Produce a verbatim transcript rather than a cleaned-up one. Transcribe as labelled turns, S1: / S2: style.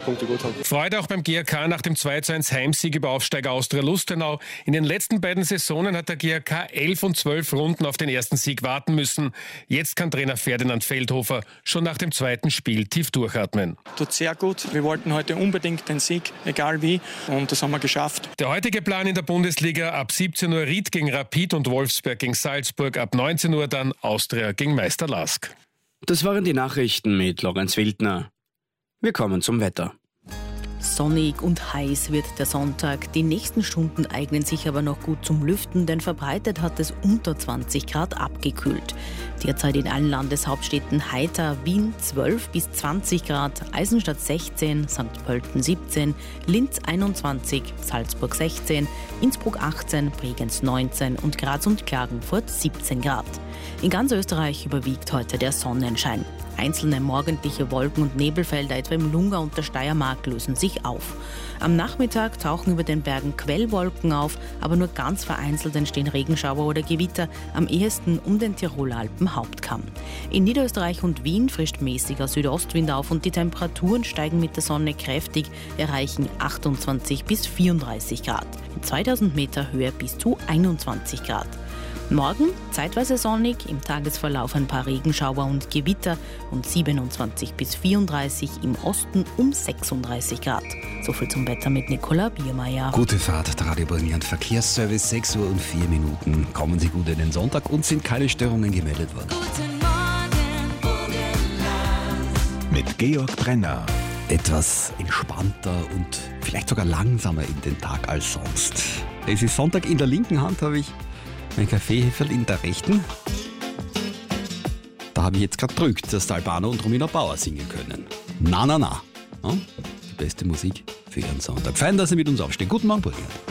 S1: Punkte gut haben.
S2: Freude auch beim G A K nach dem zwei zu eins Heimsieg über Aufsteiger Austria Lustenau. In den letzten beiden Saisonen hat der G A K elf und zwölf Runden auf den ersten Sieg warten müssen. Jetzt kann Trainer Ferdinand Feldhofer schon nach dem zweiten Spiel tief durchatmen.
S3: Tut sehr gut. Wir wollten heute unbedingt den Sieg, egal wie, und das haben wir geschafft.
S2: Der heutige Plan in der Bundesliga: ab siebzehn Uhr Ried gegen Rapid und Wolfsberg gegen Salzburg, ab neunzehn Uhr dann Austria gegen Meister Lask.
S4: Das waren die Nachrichten mit Lorenz Wildner. Wir kommen zum Wetter.
S5: Sonnig und heiß wird der Sonntag. Die nächsten Stunden eignen sich aber noch gut zum Lüften, denn verbreitet hat es unter zwanzig Grad abgekühlt. Derzeit in allen Landeshauptstädten heiter: Wien zwölf bis zwanzig Grad, Eisenstadt sechzehn, Sankt Pölten siebzehn, Linz einundzwanzig, Salzburg sechzehn, Innsbruck achtzehn, Bregenz neunzehn und Graz und Klagenfurt siebzehn Grad. In ganz Österreich überwiegt heute der Sonnenschein. Einzelne morgendliche Wolken- und Nebelfelder etwa im Lunga und der Steiermark lösen sich auf. Am Nachmittag tauchen über den Bergen Quellwolken auf, aber nur ganz vereinzelt entstehen Regenschauer oder Gewitter, am ehesten um den Tiroler Alpenhauptkamm. In Niederösterreich und Wien frischt mäßiger Südostwind auf und die Temperaturen steigen mit der Sonne kräftig, erreichen achtundzwanzig bis vierunddreißig Grad. In zweitausend Meter Höhe bis zu einundzwanzig Grad. Morgen zeitweise sonnig, im Tagesverlauf ein paar Regenschauer und Gewitter und siebenundzwanzig bis vierunddreißig, im Osten um sechsunddreißig Grad. Soviel zum Wetter mit Nicola Biermeier.
S6: Gute Fahrt, der Radio Burgenland Verkehrsservice, sechs Uhr und vier Minuten. Kommen Sie gut in den Sonntag und sind keine Störungen gemeldet worden.
S7: Guten Morgen, Burgenland.
S6: Mit Georg Brenner. Etwas entspannter und vielleicht sogar langsamer in den Tag als sonst. Es ist Sonntag, in der linken Hand habe ich mein Kaffeeheferl, in der rechten. Da habe ich jetzt gerade drückt, dass Albano und Romina Bauer singen können. Na, na, na. Ja, die beste Musik für Ihren Sonntag. Fein, dass Sie mit uns aufstehen. Guten Morgen, Burgenland.